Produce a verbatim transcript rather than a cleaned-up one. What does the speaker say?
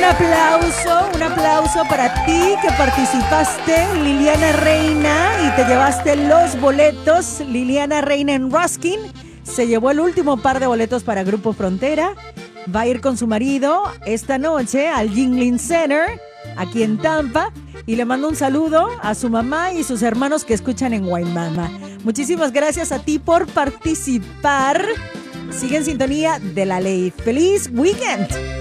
aplauso, un aplauso para ti que participaste, Liliana Reina, y te llevaste los boletos. Liliana Reina en Ruskin se llevó el último par de boletos para Grupo Frontera. Va a ir con su marido esta noche al Yuengling Center, aquí en Tampa, y le mando un saludo a su mamá y sus hermanos que escuchan en Guaymama. Muchísimas gracias a ti por participar. Sigue en sintonía de La Ley. ¡Feliz weekend!